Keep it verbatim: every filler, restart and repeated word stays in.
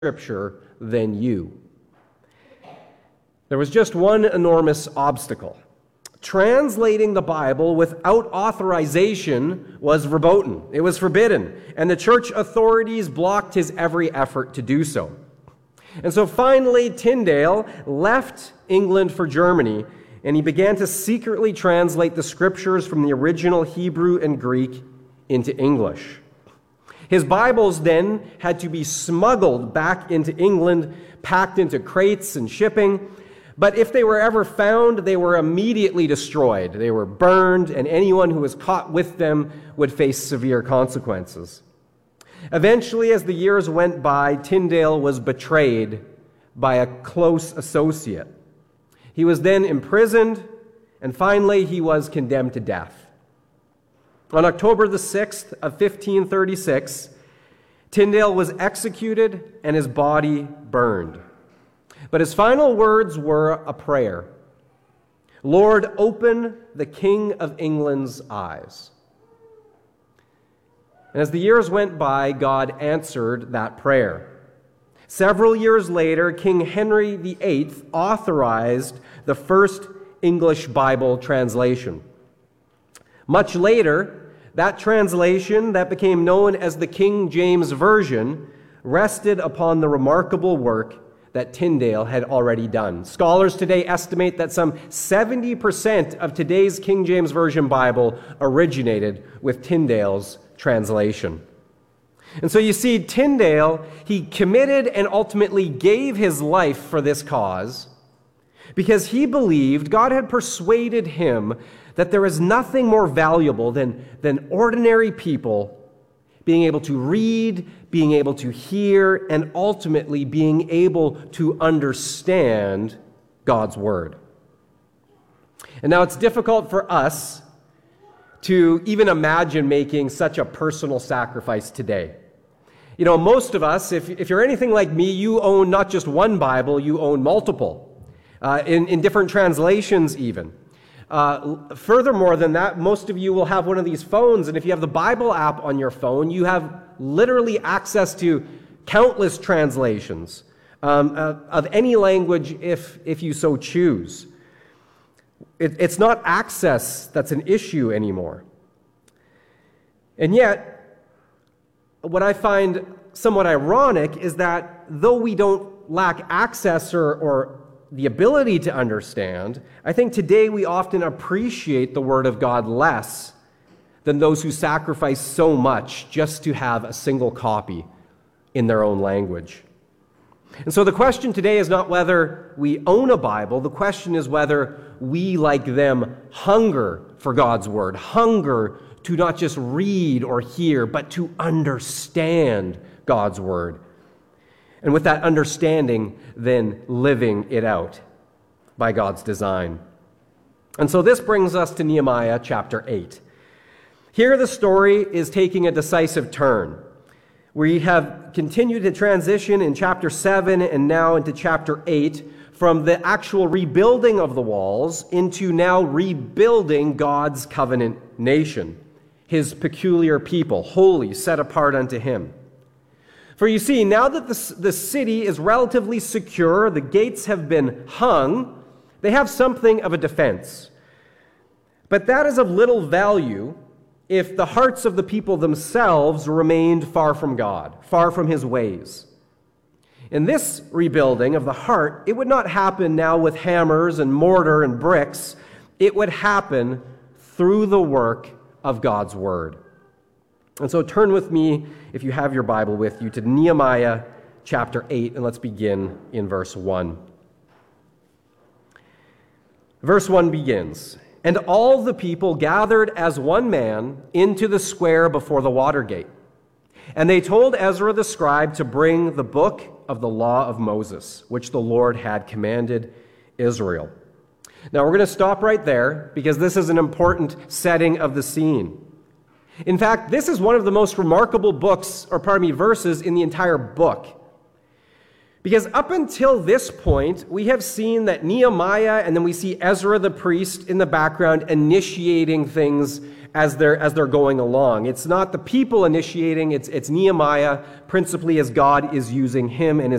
Scripture than you. There was just one enormous obstacle. Translating the Bible without authorization was verboten. It was forbidden, and the church authorities blocked his every effort to do so. And so finally, Tyndale left England for Germany, and he began to secretly translate the Scriptures from the original Hebrew and Greek into English. His Bibles then had to be smuggled back into England, packed into crates and shipping. But if they were ever found, they were immediately destroyed. They were burned, and anyone who was caught with them would face severe consequences. Eventually, as the years went by, Tyndale was betrayed by a close associate. He was then imprisoned, and finally he was condemned to death. On October the sixth of fifteen thirty-six, Tyndale was executed and his body burned. But his final words were a prayer. "Lord, open the King of England's eyes." And as the years went by, God answered that prayer. Several years later, King Henry the Eighth authorized the first English Bible translation. Much later, that translation that became known as the King James Version rested upon the remarkable work that Tyndale had already done. Scholars today estimate that some seventy percent of today's King James Version Bible originated with Tyndale's translation. And so you see, Tyndale, he committed and ultimately gave his life for this cause because he believed, God had persuaded him that there is nothing more valuable than, than ordinary people being able to read, being able to hear, and ultimately being able to understand God's Word. And now it's difficult for us to even imagine making such a personal sacrifice today. You know, most of us, if, if you're anything like me, you own not just one Bible, you own multiple, uh, in, in different translations even. Uh, furthermore than that, most of you will have one of these phones, and if you have the Bible app on your phone, you have literally access to countless translations um, uh, of any language if, if you so choose. It, it's not access that's an issue anymore. And yet, what I find somewhat ironic is that though we don't lack access or, or the ability to understand, I think today we often appreciate the Word of God less than those who sacrifice so much just to have a single copy in their own language. And so the question today is not whether we own a Bible. The question is whether we, like them, hunger for God's Word, hunger to not just read or hear, but to understand God's Word. And with that understanding, then living it out by God's design. And so this brings us to Nehemiah chapter eight. Here the story is taking a decisive turn. We have continued to transition in chapter seven and now into chapter eight from the actual rebuilding of the walls into now rebuilding God's covenant nation, his peculiar people, holy, set apart unto him. For you see, now that the, the city is relatively secure, the gates have been hung, they have something of a defense. But that is of little value if the hearts of the people themselves remained far from God, far from his ways. In this rebuilding of the heart, it would not happen now with hammers and mortar and bricks. It would happen through the work of God's Word. And so turn with me, if you have your Bible with you, to Nehemiah chapter eight, and let's begin in verse one. Verse one begins, "And all the people gathered as one man into the square before the water gate. And they told Ezra the scribe to bring the book of the law of Moses, which the Lord had commanded Israel." Now we're going to stop right there because this is an important setting of the scene. In fact, this is one of the most remarkable books, or pardon me, verses in the entire book. Because up until this point, we have seen that Nehemiah, and then we see Ezra the priest in the background initiating things as they're, as they're going along. It's not the people initiating, it's, it's Nehemiah, principally as God is using him and his